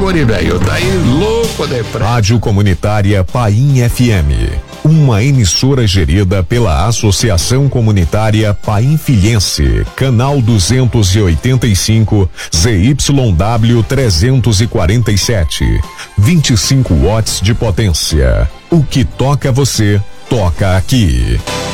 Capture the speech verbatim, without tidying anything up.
guri velho, tá aí louco de praia. Rádio Comunitária Paim F M, uma emissora gerida pela Associação Comunitária Paim Filhense, canal duzentos e oitenta e cinco, Z Y W trezentos e quarenta e sete, vinte e cinco watts de potência. O que toca você, toca aqui.